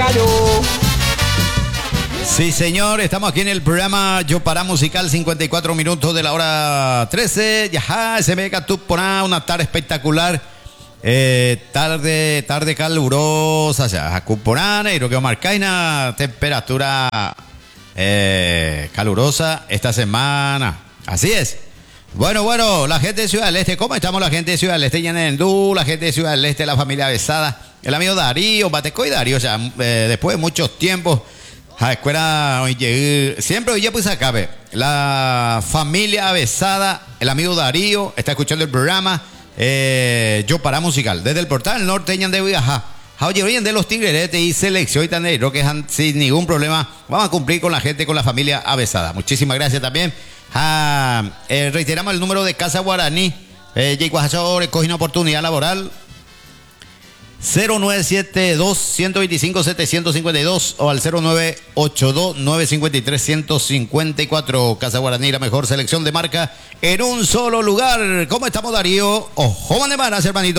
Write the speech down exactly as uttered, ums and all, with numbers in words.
Claro. Sí, señor, estamos aquí en el programa Yo Para Musical, cincuenta y cuatro minutos de la hora trece. Ya, se me catupona una tarde espectacular. Eh, tarde, tarde calurosa, ya, cuporana, y lo que marca una temperatura eh, calurosa esta semana. Así es. Bueno, bueno, la gente de Ciudad del Este, ¿cómo estamos la gente de Ciudad del Este? Yanendú, la gente de Ciudad del Este, la familia Besada, el amigo Darío, Bateco y Darío, o sea, eh, después de muchos tiempos, a escuela, oye, siempre hoy ya pues acabe. La familia Besada, el amigo Darío, está escuchando el programa eh, Yo Para Musical, desde el portal norte de Viaja. Oye, oyen de los tigreretes y selección y tanero que sin ningún problema vamos a cumplir con la gente, con la familia Avesada. Muchísimas gracias también. Ah, eh, reiteramos el número de Casa Guaraní. Eh, Yeguajachor, coge una oportunidad laboral. cero nueve siete dos, uno dos cinco, siete cinco dos o al cero nueve ocho dos, nueve cinco tres, uno cinco cuatro. Casa Guaraní, la mejor selección de marca en un solo lugar. ¿Cómo estamos, Darío? Ojo, de manas, hermanito.